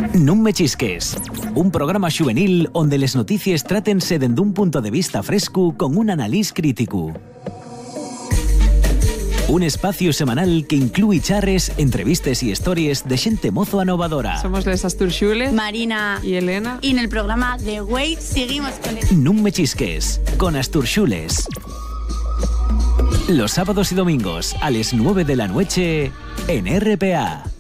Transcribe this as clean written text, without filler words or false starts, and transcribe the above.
Non me chisques, un programa juvenil onde les notícies trátense dende un punto de vista fresco con un analís crítico. Un espacio semanal que inclúe charres, entrevistes y historias de xente mozo anovadora. Somos les Asturxules, Marina y Elena. Y en el programa The Way seguimos con el... Non me chisques, con Asturxules. Los sábados y domingos a las 9 de la noche en RPA.